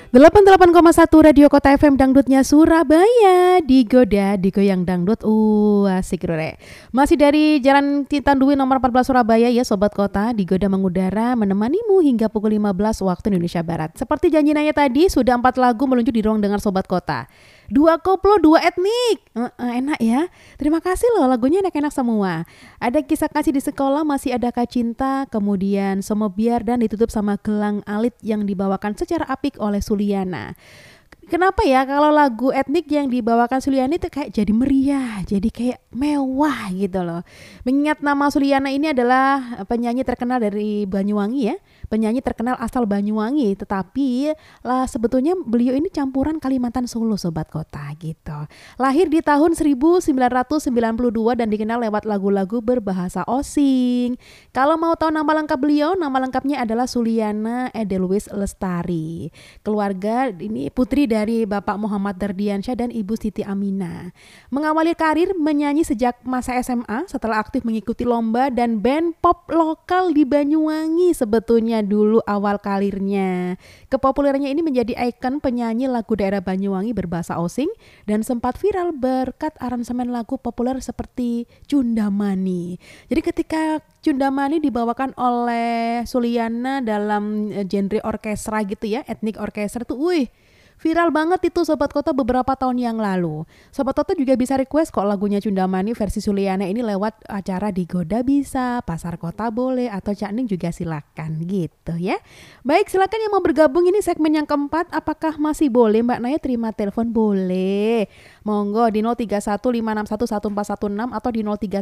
88,1 Radio Kota FM Dangdutnya Surabaya. Digoda, digoyang dangdut. Asik rere. Masih dari Jalan Titandui nomor 14 Surabaya ya Sobat Kota. Digoda mengudara menemanimu hingga pukul 15 waktu Indonesia Barat. Seperti janji Naya tadi, sudah 4 lagu meluncur di ruang dengar Sobat Kota. 2 koplo, 2 etnik. Enak ya. Terima kasih loh, lagunya enak-enak semua. Ada kisah kasih di sekolah, masih ada Kak Cinta, kemudian Somobiar, dan ditutup sama Gelang Alit yang dibawakan secara apik oleh Suliana. Kenapa ya kalau lagu etnik yang dibawakan Suliana itu kayak jadi meriah, jadi kayak mewah gitu loh. Mengingat nama Suliana ini adalah penyanyi terkenal dari Banyuwangi ya, penyanyi terkenal asal Banyuwangi, tetapi lah sebetulnya beliau ini campuran Kalimantan Solo Sobat Kota gitu. Lahir di tahun 1992 dan dikenal lewat lagu-lagu berbahasa Osing. Kalau mau tahu nama lengkap beliau, nama lengkapnya adalah Suliana Edelweiss Lestari. Keluarga ini putri dari Bapak Muhammad Dardiansyah dan Ibu Siti Aminah. Mengawali karir menyanyi sejak masa SMA setelah aktif mengikuti lomba dan band pop lokal di Banyuwangi sebetulnya dulu awal karirnya. Kepopulerannya ini menjadi ikon penyanyi lagu daerah Banyuwangi berbahasa Osing dan sempat viral berkat aransemen lagu populer seperti Cundamani. Jadi ketika Cundamani dibawakan oleh Suliana dalam genre orkestra gitu ya, etnik orkestra tuh, viral banget itu Sobat Kota beberapa tahun yang lalu. Sobat Kota juga bisa request kok lagunya Cundamani versi Suliana ini lewat acara Digoda bisa, Pasar Kota boleh, atau Cak Ning juga silakan gitu ya. Baik, silakan yang mau bergabung, ini segmen yang keempat. Apakah masih boleh Mbak Naya terima telepon? Boleh. Monggo di 0315611416 atau di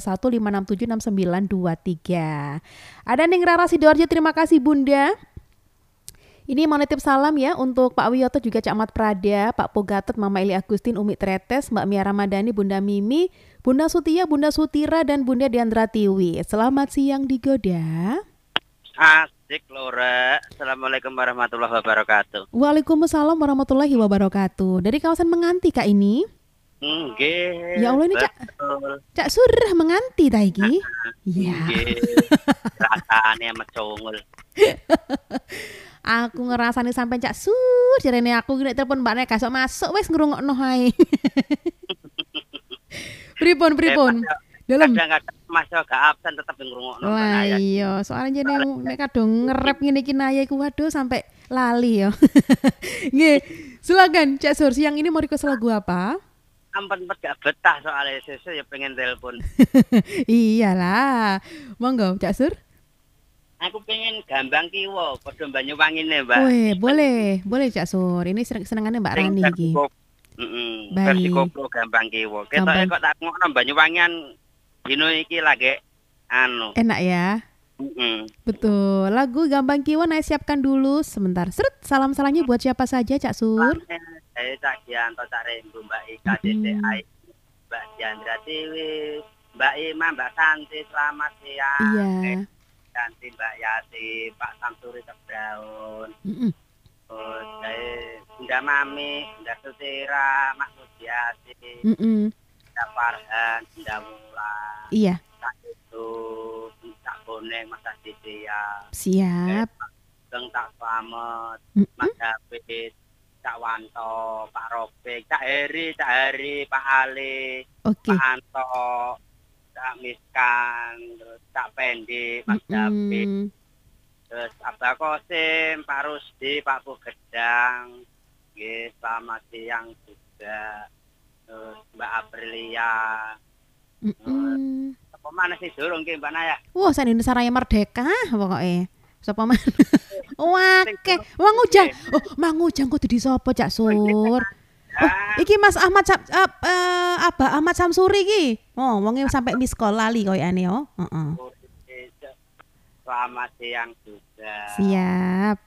0315676923. Ada Ning Rara Sidoarjo, terima kasih Bunda. Ini mau nitip salam ya untuk Pak Wiyoto, juga Cak Mat Prada, Pak Pogatot, Mama Eli Agustin, Umi Tretes, Mbak Mia Ramadhani, Bunda Mimi, Bunda Sutia, Bunda Sutira, dan Bunda Diandra Tiwi. Selamat siang Digoda. Asik Lora. Assalamualaikum warahmatullahi wabarakatuh. Waalaikumsalam warahmatullahi wabarakatuh. Dari kawasan Menganti Kak ini? Nggih. Ya Allah, ini Cak Surah Menganti taiki. Iya. Rasane mecungul. Aku ngerasani sampai Cak Sur, jarene aku nek telepon Mbak Nek kasok masuk wis ngrungokno hae. Pripun. Dalam Kadang-kadang masuk gak absen tetep ngrungokno. Lah iya, soalnya jene nek kadung ngerep ngene iki Naya iku waduh sampai lali ya. Nggih, silakan Cak Sur, siang ini mau request lagu apa? Ampun gak betah soalnya sesuk ya pengen telepon. Iyalah. Monggo Cak Sur. Aku pengen Gambang Kiwo, padha Banyuwangine, Mbak. Weh, boleh Cak Sur. Ini senengane Mbak Rani iki. Versi koplo Gambang Kiwo. Ketoke kok tak ngokno Banyuwangian dino iki lagi anu. Enak ya. Betul. Lagu Gambang Kiwo Naya siapkan dulu sebentar. Salam-salamnya buat siapa saja Cak Sur? Saya Cak Gianto, Cak Rembu, Mbak Ika, DCI, Mbak Diandra Tiwi, Mbak Ima, Mbak Santi, selamat siang. Iya. Santi, Mbak Yati, Pak Samsuri Kebraun. Terus saya Bunda Mami, Bunda Sutira, Mas Mujiati, Bunda Farhan, Bunda Mula. Iya. Cak itu, Cak Boneng, Mas Aditya. Siap. Cak Slamet, Mas David, Cak Wanto, Pak Robek, Cak Heri, Pak Ali, Pak Anto, Cak Miskan, terus Cak Pendi, Mas David, terus Abah Kosim, Pak Rusdi, Pak Pugedang, selamat siang juga, terus Mbak Aprilia, apa mana sih durung ki Mbak Naya? Wah, saya Indonesia Raya Merdeka pokoknya. Sapa man? Wake, Mang Ujang kudu di sapa Cak Sur? Iki Mas Ahmad Abah Ahmad Samsuri iki. Oh, wonge sampai miss call lali koyane yo. Selamat siang juga. Siap.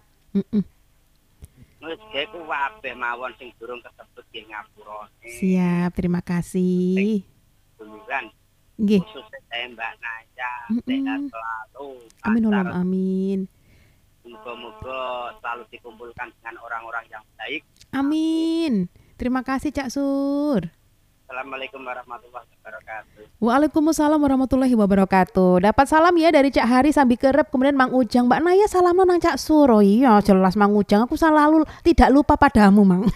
Wis ku kabeh mawon sing durung kesebut nggih ngapurane. Siap, terima kasih. Duluan. Nggih. Khususnya Mbak Naya, sehat selalu. Amin. Moga-moga selalu dikumpulkan dengan orang-orang yang baik. Amin. Terima kasih Cak Sur. Assalamualaikum warahmatullahi wabarakatuh. Waalaikumsalam warahmatullahi wabarakatuh. Dapat salam ya dari Cak Hari sambil kerep, kemudian Mang Ujang. Mbak Naya salam nang Cak Suro. Iya jelas Mang Ujang, aku selalu tidak lupa padamu Mang.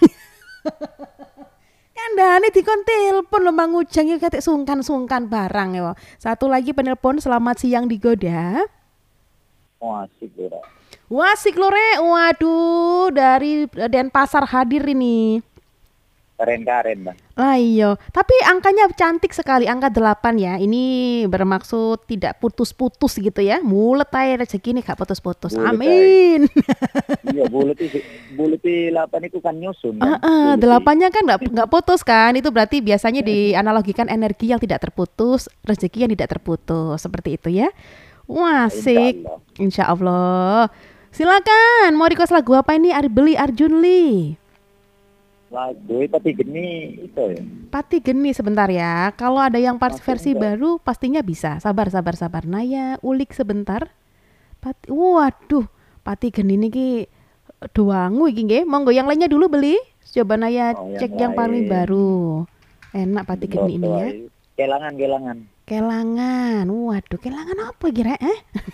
Kandane dikon telepon lho Mang Ujang ya katik sungkan-sungkan barang ya. Satu lagi penelpon, selamat siang Digoda. Asik lho. Wasik lho Rek. Waduh, dari Denpasar hadir ini. Keren Bang. Ah iya, tapi angkanya cantik sekali, angka 8 ya. Ini bermaksud tidak putus-putus gitu ya. Mulet aja rezeki nih gak putus-putus. Bulet Amin. Iya, bulet 8 itu kan nyusun kan. 8-nya kan nggak putus kan. Itu berarti biasanya dianalogikan energi yang tidak terputus, rezeki yang tidak terputus. Seperti itu ya. Wah, asik. Insya Allah. Silakan, mau request lagu apa ini? Beli Arjun Lee. Lagu Pati Geni itu ya. Pati Geni sebentar ya. Kalau ada yang versi baru pastinya bisa. Sabar. Naya ulik sebentar. Waduh, Pati Geni niki doangu iki nggih. Monggo yang lainnya dulu beli. Coba Naya cek yang paling baru. Enak Pati Geni ini ya. Kelangan. Waduh, kelangan apa iki Rek?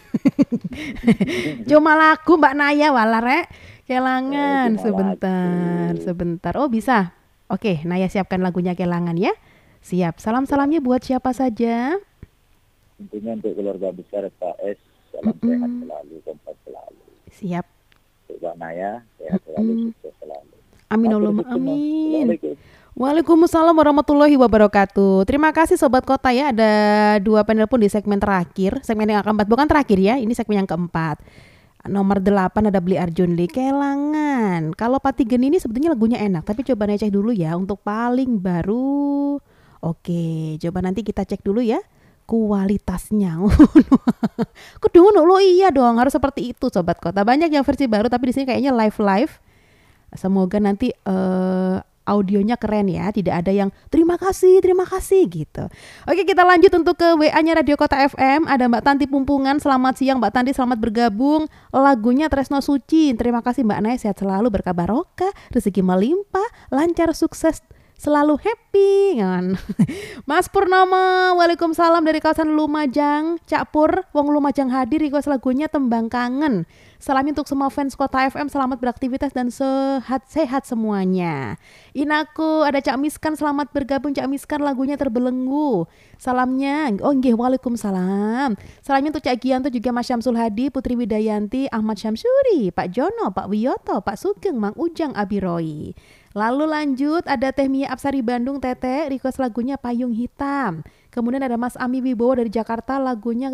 Cuma lagu Mbak Naya wala Rek. Kelangan, sebentar. Oh bisa. Oke, Naya siapkan lagunya Kelangan ya. Siap. Salam-salamnya buat siapa saja? Tentunya untuk keluarga besar Pak S. Salam sehat selalu, kompak selalu. Siap. Untuk Mbak Naya, sehat selalu, sukses selalu. Amin Allahumma amin. Waalaikumsalam warahmatullahi wabarakatuh. Terima kasih Sobat Kota ya. Ada 2 penelpon di segmen terakhir. Segmen yang keempat, bukan terakhir ya. Ini segmen yang keempat. Nomor 8 ada Beli Arjun Lee, Kelangan. Kalau Pati Geni ini sebetulnya lagunya enak, tapi coba cek dulu ya untuk paling baru. Oke, coba nanti kita cek dulu ya kualitasnya. Kudu lo iya dong, harus seperti itu Sobat Kota. Banyak yang versi baru tapi di sini kayaknya live. Semoga nanti audionya keren ya, tidak ada yang terima kasih gitu. Oke, kita lanjut untuk ke WA-nya Radio Kota FM. Ada Mbak Tanti Pumpungan, selamat siang Mbak Tanti, selamat bergabung. Lagunya Tresno Suci. Terima kasih Mbak Naya, sehat selalu, berkah barokah, rezeki melimpah, lancar, sukses, selalu happy kan. Mas Purnomo, waalaikumsalam dari kawasan Lumajang. Cak Pur, wong Lumajang hadir, request lagunya Tembang Kangen. Salamnya untuk semua fans Kota FM, selamat beraktivitas dan sehat semuanya. Inaku, ada Cak Miskan, selamat bergabung Cak Miskan, lagunya Terbelenggu. Salamnya, waalaikumsalam. Salamnya untuk Cak Gianto, juga Mas Syamsul Hadi, Putri Widayanti, Ahmad Syamsuri, Pak Jono, Pak Wiyoto, Pak Sugeng, Mang Ujang, Abiroi. Lalu lanjut ada Teh Mia Apsari Bandung, Tete, request lagunya Payung Hitam. Kemudian ada Mas Ami Wibowo dari Jakarta, lagunya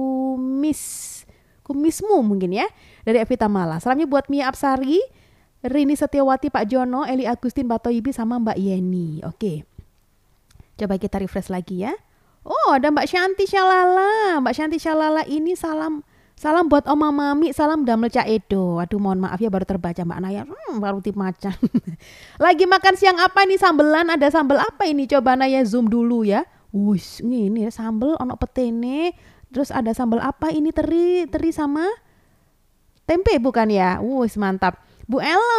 Kumismu mungkin ya, dari Evita Mala. Salamnya buat Mia Apsari, Rini Setiawati, Pak Jono, Eli Agustin, Batoibi, sama Mbak Yeni. Oke, coba kita refresh lagi ya. Oh, ada Mbak Shanti Shalala. Mbak Shanti Shalala ini salam buat Oma Mami, salam damel Cak Edo. Aduh mohon maaf ya baru terbaca Mbak Naya. Baru tip macan. Lagi makan siang apa nih, sambelan? Ada sambel apa ini? Coba Naya zoom dulu ya. Wush, ini sambel ono petene. Terus ada sambal apa ini, teri sama tempe bukan ya? Wush, mantap. Bu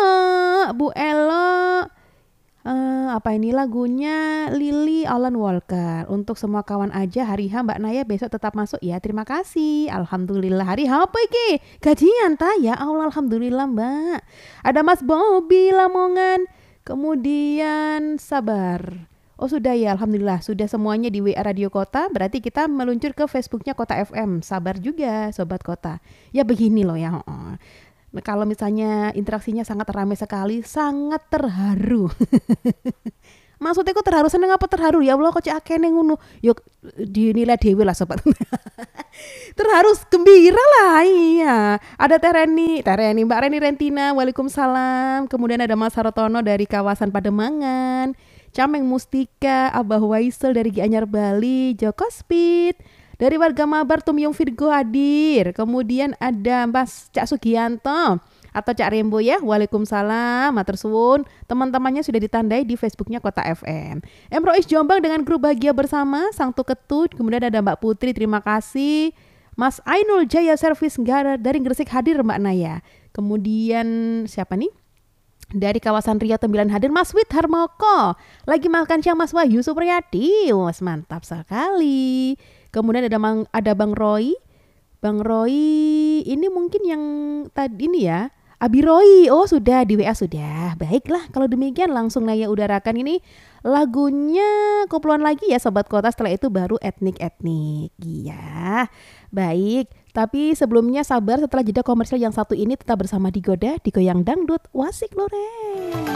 Elo, apa ini lagunya Lily Alan Walker. Untuk semua kawan aja hari H Mbak Naya besok tetap masuk ya. Terima kasih. Alhamdulillah, hari H apa iki? Gajian ta ya Allah, alhamdulillah Mbak. Ada Mas Bobby Lamongan. Kemudian sabar. Oh sudah ya, alhamdulillah sudah semuanya di WA Radio Kota. Berarti kita meluncur ke Facebooknya Kota FM. Sabar juga Sobat Kota. Ya begini loh ya. Kalau misalnya interaksinya sangat ramai sekali, sangat terharu. Maksudnya kok terharu, seneng apa terharu? Ya Allah kok cek akene ngono. Yuk dinilai dewe lah Sobat. Terharu gembira lah, iya. Ada Tereni, Mbak Reni Rentina, waalaikumsalam. Kemudian ada Mas Harotono dari kawasan Pademangan. Cameng Mustika, Abah Waisel dari Gianyar Bali, Joko Speed dari warga Mabar, Tumyung Virgo hadir. Kemudian ada Mas Cak Sugianto atau Cak Rembo ya, waalaikumsalam, matur suwun. Teman-temannya sudah ditandai di Facebooknya Kota FM. Rois Jombang dengan grup Bahagia Bersama, Sang Tuketut. Kemudian ada Mbak Putri, terima kasih. Mas Ainul Jaya Service Gara dari Gresik hadir Mbak Naya. Kemudian siapa nih? Dari kawasan Riau 9 hadir Mas Wid Harmoko. Lagi makan siang Mas Wahyu Supriyadi. Mas mantap sekali. Kemudian ada Bang Roy. Bang Roy ini mungkin yang tadi ini ya. Abi Roy, oh sudah di WA sudah. Baiklah, kalau demikian langsung Naya udarakan ini lagunya Koploan lagi ya Sobat Kota. Setelah itu baru etnik-etnik. Iya, baik. Tapi sebelumnya sabar, setelah jeda komersial yang satu ini tetap bersama Digoda, Digoyang Dangdut, Wasik Lore.